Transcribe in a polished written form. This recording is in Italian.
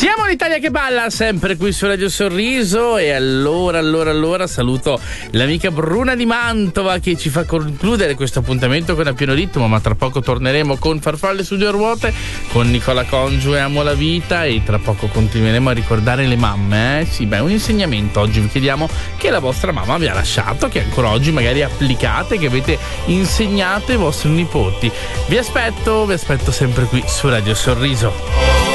Siamo l'Italia che balla, sempre qui su Radio Sorriso. E allora saluto l'amica Bruna di Mantova che ci fa concludere questo appuntamento con A Pieno Ritmo, ma tra poco torneremo con Farfalle su due ruote, con Nicola Congiu e Amo la Vita, e tra poco continueremo a ricordare le mamme. Sì, un insegnamento oggi vi chiediamo che la vostra mamma vi ha lasciato, che ancora oggi magari applicate, che avete insegnato ai vostri nipoti. Vi aspetto sempre qui su Radio Sorriso.